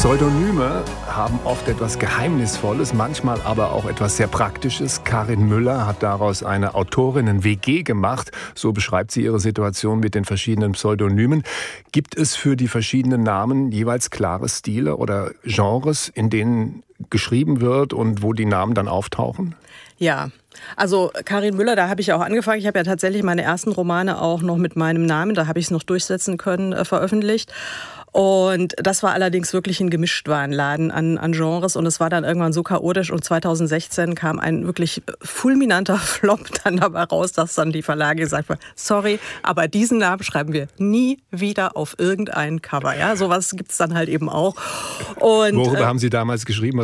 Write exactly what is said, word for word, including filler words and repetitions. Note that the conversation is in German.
Pseudonyme haben oft etwas Geheimnisvolles, manchmal aber auch etwas sehr Praktisches. Karin Müller hat daraus eine Autorinnen-W G gemacht. So beschreibt sie ihre Situation mit den verschiedenen Pseudonymen. Gibt es für die verschiedenen Namen jeweils klare Stile oder Genres, in denen geschrieben wird und wo die Namen dann auftauchen? Ja, also Karin Müller, da habe ich auch angefangen. Ich habe ja tatsächlich meine ersten Romane auch noch mit meinem Namen, da habe ich es noch durchsetzen können, äh, veröffentlicht. Und das war allerdings wirklich ein Gemischtwarenladen an, an Genres und es war dann irgendwann so chaotisch und zweitausendsechzehn kam ein wirklich fulminanter Flop dann dabei raus, dass dann die Verlage gesagt haben, sorry, aber diesen Namen schreiben wir nie wieder auf irgendein Cover. Ja, sowas gibt's dann halt eben auch. Und, Worüber äh, haben Sie damals geschrieben?